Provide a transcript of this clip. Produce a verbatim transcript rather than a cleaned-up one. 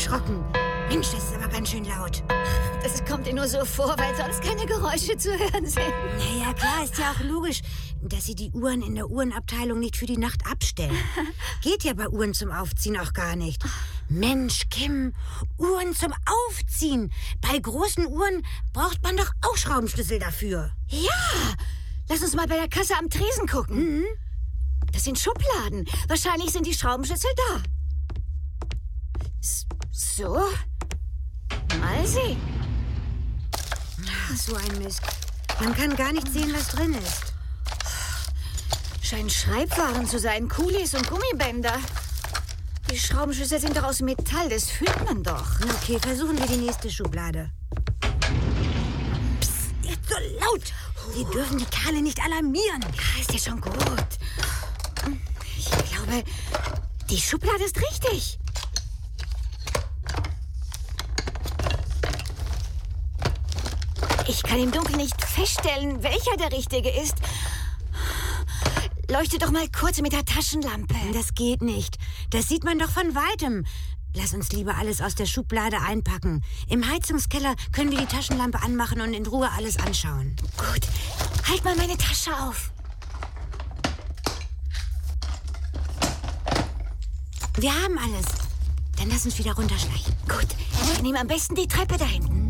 erschrocken. Mensch, das ist aber ganz schön laut. Das kommt dir nur so vor, weil sonst keine Geräusche zu hören sind. Naja, klar, ist ja auch logisch, dass sie die Uhren in der Uhrenabteilung nicht für die Nacht abstellen. Geht ja bei Uhren zum Aufziehen auch gar nicht. Mensch, Kim, Uhren zum Aufziehen. Bei großen Uhren braucht man doch auch Schraubenschlüssel dafür. Ja, lass uns mal bei der Kasse am Tresen gucken. Mhm. Das sind Schubladen. Wahrscheinlich sind die Schraubenschlüssel da. S- So. Mal sehen. Ach, so ein Mist. Man kann gar nicht sehen, was drin ist. Scheinen Schreibwaren zu sein, Kulis und Gummibänder. Die Schraubenschlüssel sind doch aus Metall, das fühlt man doch. Okay, versuchen wir die nächste Schublade. Psst, jetzt so laut. Wir dürfen die Kerle nicht alarmieren. Ja, ist ja schon gut. Ich glaube, die Schublade ist richtig. Ich kann im Dunkeln nicht feststellen, welcher der richtige ist. Leuchte doch mal kurz mit der Taschenlampe. Das geht nicht. Das sieht man doch von Weitem. Lass uns lieber alles aus der Schublade einpacken. Im Heizungskeller können wir die Taschenlampe anmachen und in Ruhe alles anschauen. Gut, halt mal meine Tasche auf. Wir haben alles. Dann lass uns wieder runterschleichen. Gut, wir nehmen am besten die Treppe da hinten.